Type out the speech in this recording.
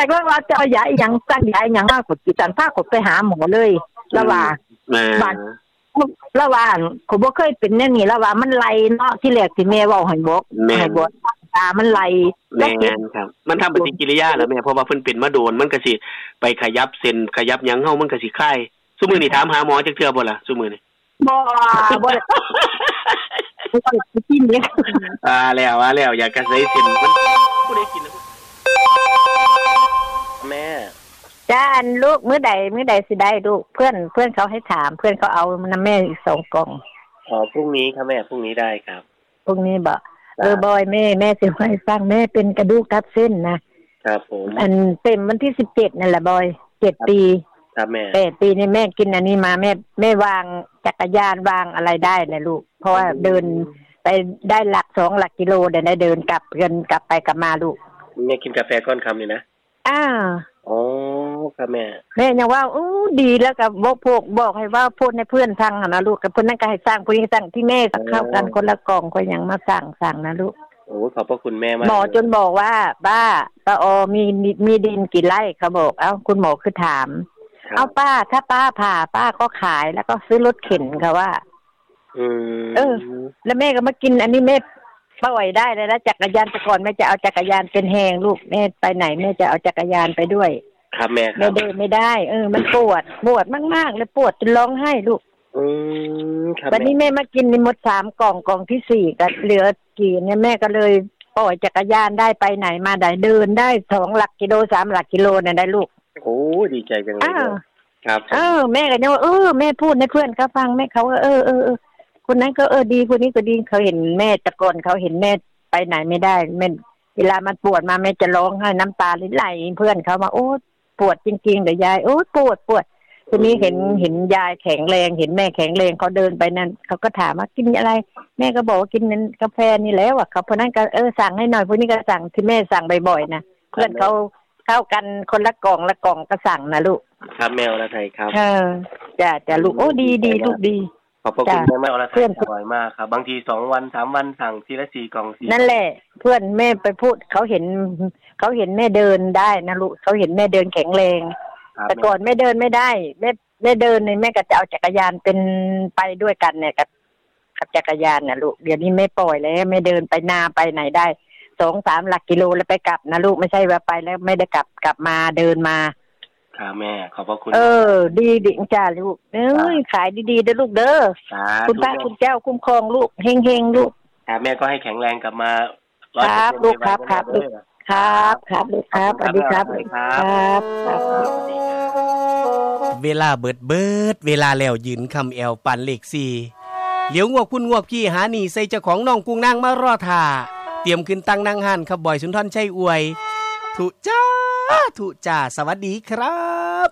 กแล้วว่าจะเอายาอีหยังสั่งยาอีหยังมาก็สิตันพาคนไปหาหมอเลยแล้วว่าบ้านแล้วว่าก็บ่เคยเป็นแนวนี้แล้วว่ามันไหลเนาะที่แรกที่แม่เว้าให้บอกตามันไหลแม่นครับมันทำปฏิกิริยาแล้วแม่เพราะว่าเพิ่นเป็นมาโดนมันก็สิไปขยับเส้นขยับหยังเฮามันก็สิคลายซุมื้อนี้ถามหาหมอจักเทื่อบ่ล่ะซุมื้อนี้บ่กินเนี่ยแล้วอยากกระใสเส้นมันผู้ใดกินแล้วแม่จ้าลูกมื้อใดสิได้ลูกเพื่อนเขาให้ถามเพื่อนเขาเอาน้ำแม่อีก2กล่องพรุ่งนี้ครับแม่พรุ่งนี้ได้ครับพรุ่งนี้บ่บอยแม่สิให้ฟังแม่เป็นกระดูกทับเส้นนะครับผมอันเต็มวันที่17นั่นแหละบอย7ปีครับแม่ 8ปีนี่แม่กินอันนี้มาแม่วางจักรยานวางอะไรได้เลยลูกเพราะว่าเดินไปได้หลัก2หลักกิโลได้เดินกลับไปกลับมาลูกแม่กินกาแฟก้อนคำนี่นะอ๋อครับแม่ยังว่าดีแล้วก็บอกให้ว่าพูดให้เพื่อนฟังนะลูกกับเพิ่นนั่นก็ให้สร้างผู้หญิงสร้างที่แม่สักเข้ากันคนละกล่องก็ยังมาสั่งนะลูกโอ้ขอบพระคุณแม่มากหมอจนบอกว่าป้ามีดินกี่ไร่เขาบอกคุณหมอคือถามป้าถ้าป้าผ่าป้าก็ขายแล้วก็ซื้อรถเข็นค่ะว่าแล้วแม่ก็มากินอันนี้แม่ปล่อยได้เลยนะจักรยานแต่ก่อนแม่จะเอาจักรยานเป็นแหงลูกแม่ไปไหนแม่จะเอาจักรยานไปด้วยครับแม่ครับเดินไม่ได้มันปวดมากๆเลยปวดจนร้องไห้ลูกครับวันนี้แม่มากินนี่หมด3กล่องที่4ก็เหลือกี่เนี่ยแม่ก็เลยปล่อยจักรยานได้ไปไหนมาได้เดินได้2หลักกิโล3หลักกิโลเนี่ยได้ลูกโอ้ดีใจจังเลยครับแม่ก็เนี่ยว่าแม่พูดให้เพื่อนเขาฟังแม่เขาว่าคนนั้นก็ดีคนนี้ก็ดีเขาเห็นแม่ตะโกนเขาเห็นแม่ไปไหนไม่ได้แม่เวลามันปวดมาแม่จะร้องไห้น้ำตาไหลเพื่อนเขามาปวดจริงๆเดี๋ยวยายปวดทีนี้เห็นยายแข็งแรงเห็นแม่แข็งแรงเขาเดินไปนั่นเขาก็ถามว่ากินอะไรแม่ก็บอกว่ากินกาแฟนี่แล้วเขาเพราะนั้นก็สั่งให้หน่อยพวกนี้ก็สั่งที่แม่สั่งบ่อยๆนะเพื่อนเขาเข้ากันคนละกล่องก็สั่งนะลูกครับแมวละไทยครับจ้ะลูกดีลูกดีขอบคุณแม่อรทัยอร่อยมากครับบางที2วัน3วันสั่งทีละ4กล่องนั่นแหละเพื่อนแม่ไปพูดเขาเห็นแม่เดินได้นะลูกเขาเห็นแม่เดินแข็งแรงแต่ก่อนแม่เดินไม่ได้แม่เดินเนี่ยแม่ก็จะเอาจักรยานเป็นไปด้วยกันเนี่ยกับจักรยานนะลูกเดี๋ยวนี้ไม่ปล่อยแล้วไม่เดินไปนาไปไหนได้2-3หลักกิโลแล้วไปกลับนะลูกไม่ใช่ว่าไปแล้วไม่ได้กลับมาเดินมาค่ะแม่ขอบพระคุณดีจ้าลูกขายดีๆเด้อลูกเด้อคุณพระคุณเจ้าคุ้มครองลูกเฮงๆลูกค่ะแม่ก็ให้แข็งแรงกลับมาครับลูกครับลูกครับลูกครับสวัสดีครับเวลาเบิดเวลาแล้วยืนคำแอวปันเลข4เหลียวงวกพุ่นงวกพี่หาหนีใส่เจ้าของน้องกุ้งนางมารอท่าเตรียมขึ้นตั้งนั่งหันครับบ่อยสุนทรชัยอวยทุจ้าสวัสดีครับ